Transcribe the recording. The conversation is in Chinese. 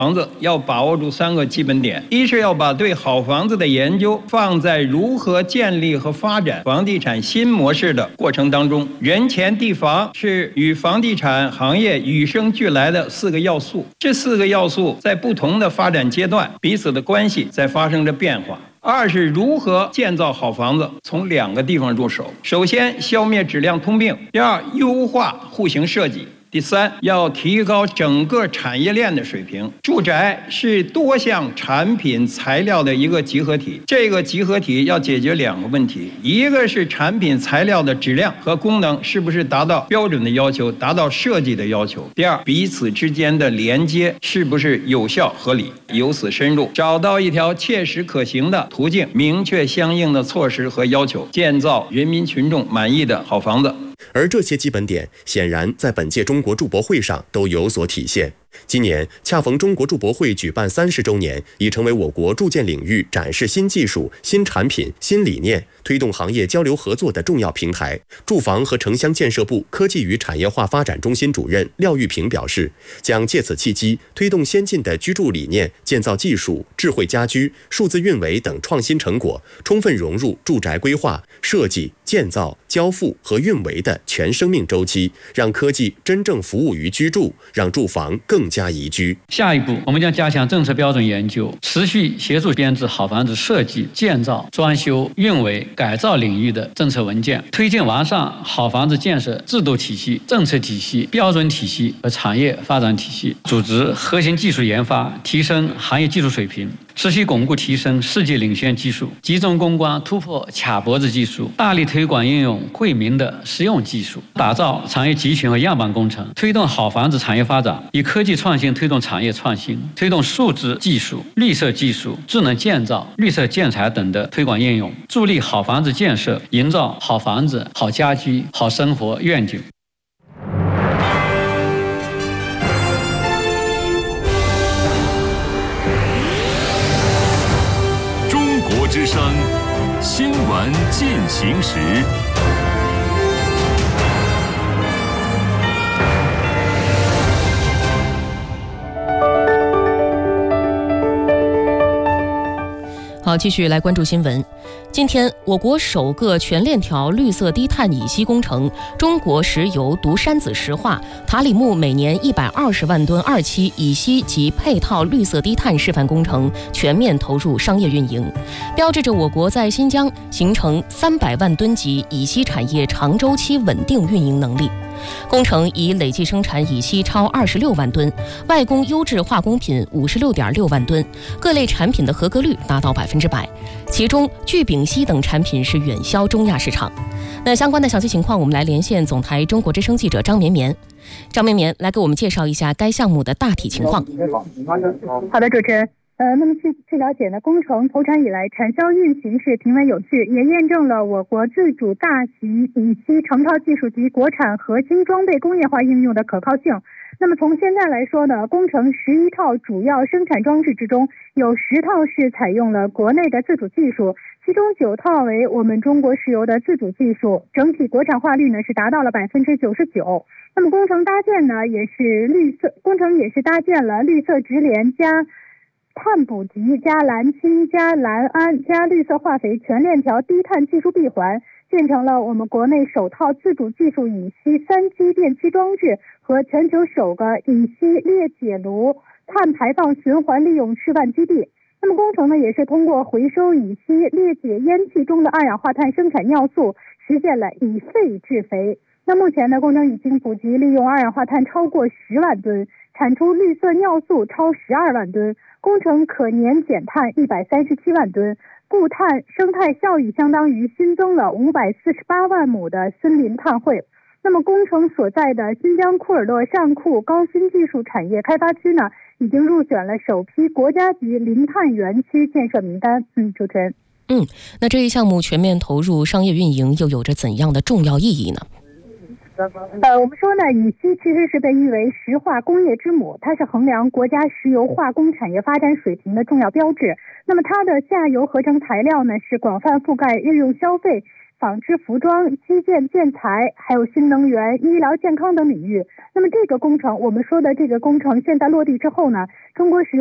房子要把握住3个基本点：一是要把对好房子的研究放在如何建立和发展房地产新模式的过程当中，人钱地房是与房地产行业与生俱来的4个要素，这4个要素在不同的发展阶段，彼此的关系在发生着变化。2是如何建造好房子，从2个地方入手。首先，消灭质量通病；第2，优化户型设计；第3，要提高整个产业链的水平。住宅是多项产品材料的一个集合体，这个集合体要解决2个问题：一个是产品材料的质量和功能是不是达到标准的要求，达到设计的要求；第2，彼此之间的连接是不是有效合理。由此深入，找到一条切实可行的途径，明确相应的措施和要求，建造人民群众满意的好房子。 而这些基本点显然在本届中国住博会上都有所体现。今年恰逢中国住博会举办30周年，已成为我国住建领域展示新技术、新产品、新理念，推动行业交流合作的重要平台。住房和城乡建设部科技与产业化发展中心主任廖玉平表示，将借此契机推动先进的居住理念、建造技术、智慧家居、数字运维等创新成果，充分融入住宅规划、设计、建造、交付和运维的全生命周期，让科技真正服务于居住，让住房更加宜居。 下一步，我们将加强政策标准研究，持续协助编制好房子设计、建造、装修、运维、改造领域的政策文件，推进完善好房子建设制度体系、政策体系、标准体系和产业发展体系，组织核心技术研发，提升行业技术水平，持续巩固提升世界领先技术，集中攻关突破卡脖子技术，大力推广应用惠民的实用技术，打造产业集群和样板工程，推动好房子产业发展，以科技创新推动产业创新，推动数字技术、绿色技术、智能建造、绿色建材等的推广应用，助力好房子建设，营造好房子、好家居、好生活愿景。 中国之声新闻进行时。 好，继续来关注新闻。今天，我国首个全链条绿色低碳乙烯工程——中国石油独山子石化塔里木每年120万吨2期乙烯及配套绿色低碳示范工程全面投入商业运营，标志着我国在新疆形成300万吨级乙烯产业长周期稳定运营能力。工程已累计生产乙烯超26万吨，外供优质化工品56.6万吨，各类产品的合格率达到100%，其中聚丙烯等产品是远销中亚市场。那相关的详细情况，我们来连线总台中国之声记者张绵绵。张绵绵来给我们介绍一下该项目的大体情况。 好的，主持人。那么据了解呢，工程投产以来，产销运行是平稳有序，也验证了我国自主大型乙烯成套技术及国产核心装备工业化应用的可靠性。那么从现在来说呢，工程11套主要生产装置之中，有10套是采用了国内的自主技术，其中9套为我们中国石油的自主技术，整体国产化率呢是达到了99%。那么工程搭建呢也是搭建了绿色直联加碳捕集加蓝氢加蓝氨加绿色化肥全链条低碳技术闭环，建成了我们国内首套自主技术乙烯3基电气装置和全球首个乙烯裂解炉碳排放循环利用示范基地。那么工程呢也是通过回收乙烯裂解烟气中的二氧化碳生产尿素，实现了以废制肥。那目前呢，工程已经捕集利用二氧化碳超过10万吨，产出绿色尿素超12万吨，工程可年减碳137万吨，固碳生态效益相当于新增了548万亩的森林碳汇。那么工程所在的新疆库尔勒上库高新技术产业开发区呢，已经入选了首批国家级零碳园区建设名单。主持人。 那这一项目全面投入商业运营又有着怎样的重要意义呢？ 我们说呢，乙烯其实是被誉为石化工业之母，它是衡量国家石油化工产业发展水平的重要标志。那么它的下游合成材料呢，是广泛覆盖日用消费、 纺织服装、基建建材，还有新能源、医疗健康等领域。那么这个工程，我们说的这个工程现在落地之后呢，中国石油